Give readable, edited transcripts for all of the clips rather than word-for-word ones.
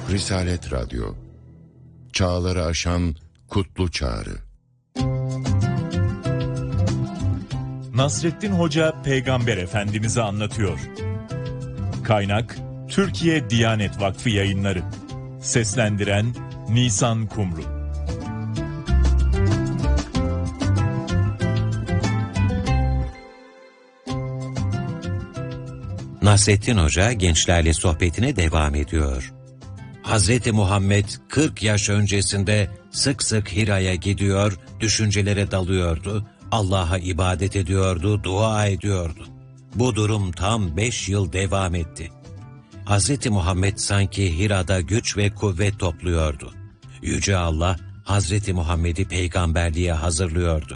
Risalet Radyo, çağları aşan kutlu çağrı. Nasrettin Hoca Peygamber Efendimiz'i anlatıyor. Kaynak Türkiye Diyanet Vakfı Yayınları. Seslendiren Nisan Kumru. Nasrettin Hoca gençlerle sohbetine devam ediyor. Hazreti Muhammed 40 yaş öncesinde sık sık Hira'ya gidiyor, düşüncelere dalıyordu, Allah'a ibadet ediyordu, dua ediyordu. Bu durum tam 5 yıl devam etti. Hazreti Muhammed sanki Hira'da güç ve kuvvet topluyordu. Yüce Allah, Hazreti Muhammed'i peygamberliğe hazırlıyordu.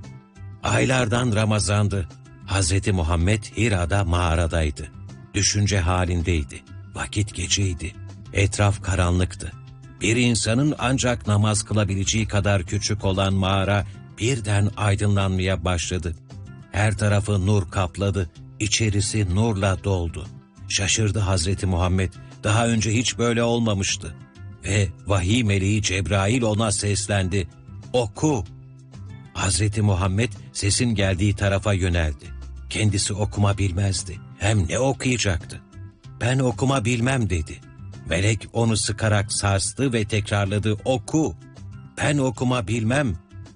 Aylardan Ramazan'dı. Hazreti Muhammed Hira'da mağaradaydı. Düşünce halindeydi. Vakit geceydi. Etraf karanlıktı. Bir insanın ancak namaz kılabileceği kadar küçük olan mağara birden aydınlanmaya başladı. Her tarafı nur kapladı. İçerisi nurla doldu. Şaşırdı Hazreti Muhammed. Daha önce hiç böyle olmamıştı. Ve vahiy meleği Cebrail ona seslendi. Oku! Hazreti Muhammed sesin geldiği tarafa yöneldi. Kendisi okuma bilmezdi. Hem ne okuyacaktı? Ben okuma bilmem dedi. Melek onu sıkarak sarstı ve tekrarladı. Oku! Ben okuma bilmem.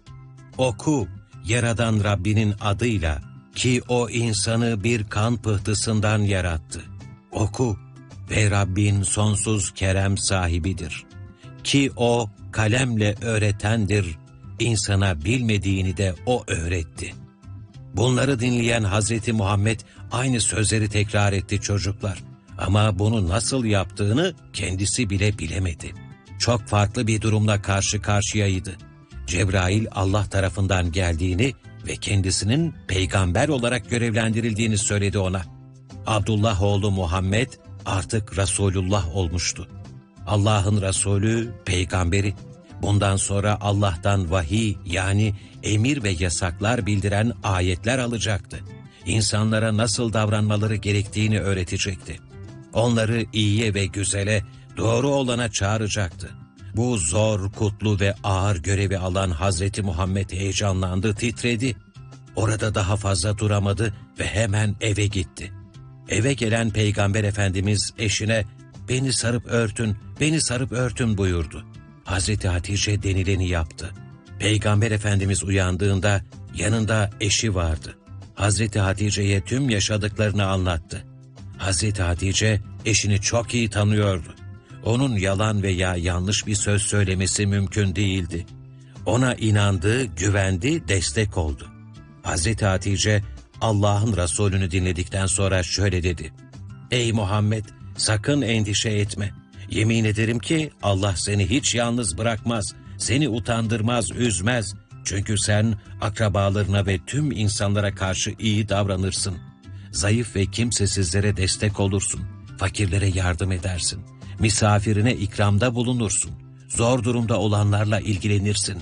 Oku! Yaradan Rabbinin adıyla ki o insanı bir kan pıhtısından yarattı. Oku! Ve Rabbin sonsuz kerem sahibidir. Ki o kalemle öğretendir. İnsana bilmediğini de o öğretti. Bunları dinleyen Hazreti Muhammed aynı sözleri tekrar etti çocuklar. Ama bunu nasıl yaptığını kendisi bile bilemedi. Çok farklı bir durumla karşı karşıyaydı. Cebrail Allah tarafından geldiğini ve kendisinin peygamber olarak görevlendirildiğini söyledi ona. Abdullah oğlu Muhammed artık Resulullah olmuştu. Allah'ın Resulü, peygamberi. Bundan sonra Allah'tan vahiy yani emir ve yasaklar bildiren ayetler alacaktı. İnsanlara nasıl davranmaları gerektiğini öğretecekti. Onları iyiye ve güzele, doğru olana çağıracaktı. Bu zor, kutlu ve ağır görevi alan Hazreti Muhammed heyecanlandı, titredi. Orada daha fazla duramadı ve hemen eve gitti. Eve gelen Peygamber Efendimiz eşine, "Beni sarıp örtün, beni sarıp örtün" buyurdu. Hazreti Hatice denileni yaptı. Peygamber Efendimiz uyandığında yanında eşi vardı. Hazreti Hatice'ye tüm yaşadıklarını anlattı. Hazreti Hatice eşini çok iyi tanıyordu. Onun yalan veya yanlış bir söz söylemesi mümkün değildi. Ona inandı, güvendi, destek oldu. Hazreti Hatice Allah'ın Resulünü dinledikten sonra şöyle dedi. "Ey Muhammed, sakın endişe etme. Yemin ederim ki Allah seni hiç yalnız bırakmaz, seni utandırmaz, üzmez. Çünkü sen akrabalarına ve tüm insanlara karşı iyi davranırsın. Zayıf ve kimsesizlere destek olursun, fakirlere yardım edersin. Misafirine ikramda bulunursun, zor durumda olanlarla ilgilenirsin.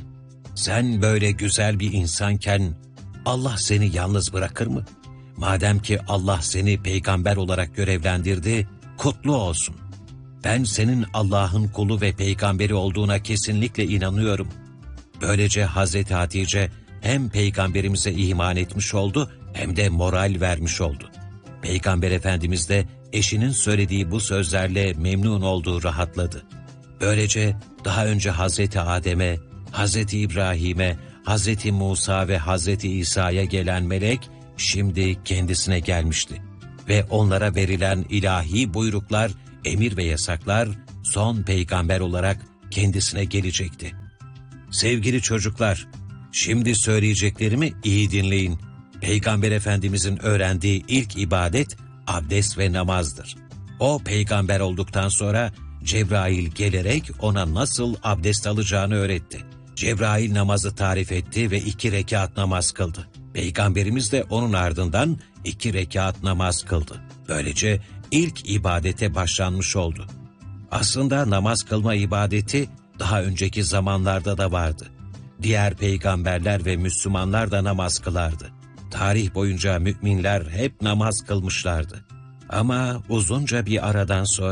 Sen böyle güzel bir insanken Allah seni yalnız bırakır mı? Madem ki Allah seni peygamber olarak görevlendirdi, kutlu olsun. Ben senin Allah'ın kulu ve peygamberi olduğuna kesinlikle inanıyorum." Böylece Hazreti Hatice hem peygamberimize iman etmiş oldu hem de moral vermiş oldu. Peygamber Efendimiz de eşinin söylediği bu sözlerle memnun olduğu rahatladı. Böylece daha önce Hazreti Adem'e, Hazreti İbrahim'e, Hazreti Musa ve Hazreti İsa'ya gelen melek şimdi kendisine gelmişti. Ve onlara verilen ilahi buyruklar, emir ve yasaklar son peygamber olarak kendisine gelecekti. Sevgili çocuklar, şimdi söyleyeceklerimi iyi dinleyin. Peygamber Efendimizin öğrendiği ilk ibadet abdest ve namazdır. O peygamber olduktan sonra Cebrail gelerek ona nasıl abdest alacağını öğretti. Cebrail namazı tarif etti ve 2 rekat namaz kıldı. Peygamberimiz de onun ardından 2 rekat namaz kıldı. Böylece ilk ibadete başlanmış oldu. Aslında namaz kılma ibadeti daha önceki zamanlarda da vardı. Diğer peygamberler ve Müslümanlar da namaz kılardı. Tarih boyunca müminler hep namaz kılmışlardı. Ama uzunca bir aradan sonra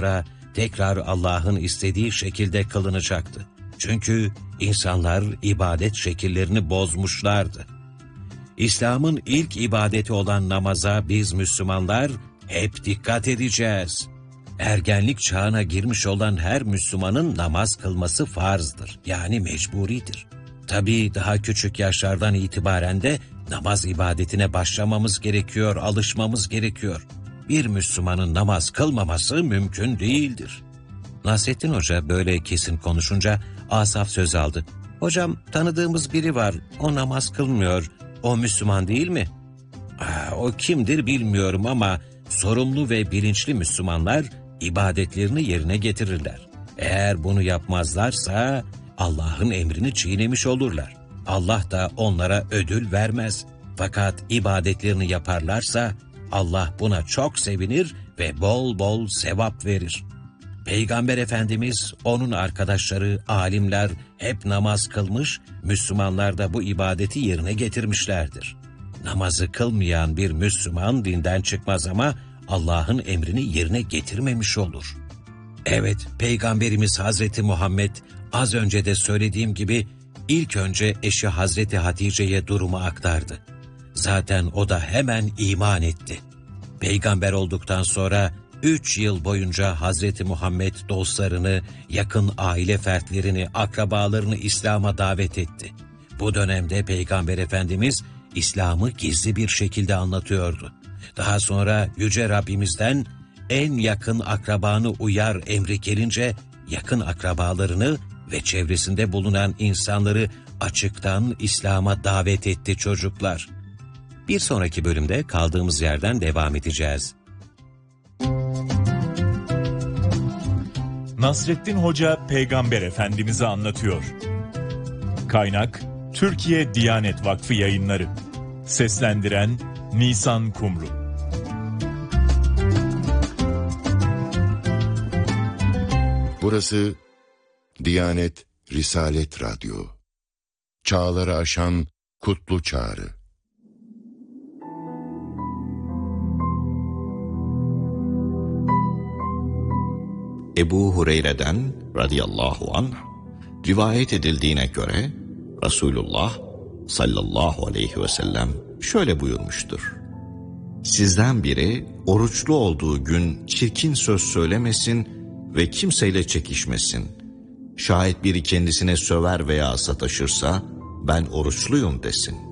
tekrar Allah'ın istediği şekilde kılınacaktı. Çünkü insanlar ibadet şekillerini bozmuşlardı. İslam'ın ilk ibadeti olan namaza biz Müslümanlar hep dikkat edeceğiz. Ergenlik çağına girmiş olan her Müslümanın namaz kılması farzdır, yani mecburidir. Tabii daha küçük yaşlardan itibaren de namaz ibadetine başlamamız gerekiyor, alışmamız gerekiyor. Bir Müslümanın namaz kılmaması mümkün değildir. Nasrettin Hoca böyle kesin konuşunca Asaf söz aldı. Hocam, tanıdığımız biri var, o namaz kılmıyor, o Müslüman değil mi? O kimdir bilmiyorum ama sorumlu ve bilinçli Müslümanlar ibadetlerini yerine getirirler. Eğer bunu yapmazlarsa Allah'ın emrini çiğnemiş olurlar. Allah da onlara ödül vermez. Fakat ibadetlerini yaparlarsa Allah buna çok sevinir ve bol bol sevap verir. Peygamber Efendimiz, onun arkadaşları, alimler hep namaz kılmış, Müslümanlar da bu ibadeti yerine getirmişlerdir. Namazı kılmayan bir Müslüman dinden çıkmaz ama Allah'ın emrini yerine getirmemiş olur. Evet, Peygamberimiz Hazreti Muhammed az önce de söylediğim gibi ilk önce eşi Hazreti Hatice'ye durumu aktardı. Zaten o da hemen iman etti. Peygamber olduktan sonra 3 yıl boyunca Hazreti Muhammed dostlarını, yakın aile fertlerini, akrabalarını İslam'a davet etti. Bu dönemde Peygamber Efendimiz İslam'ı gizli bir şekilde anlatıyordu. Daha sonra Yüce Rabbimizden en yakın akrabanı uyar emri gelince yakın akrabalarını ve çevresinde bulunan insanları açıktan İslam'a davet etti çocuklar. Bir sonraki bölümde kaldığımız yerden devam edeceğiz. Nasrettin Hoca Peygamber Efendimiz'i anlatıyor. Kaynak Türkiye Diyanet Vakfı Yayınları. Seslendiren Nisan Kumru. Burası Diyanet Risalet Radyo. Çağları aşan kutlu çağrı. Ebu Hureyre'den radıyallahu anh rivayet edildiğine göre Resulullah sallallahu aleyhi ve sellem şöyle buyurmuştur. Sizden biri oruçlu olduğu gün çirkin söz söylemesin ve kimseyle çekişmesin. Şayet biri kendisine söver veya sataşırsa ben oruçluyum desin.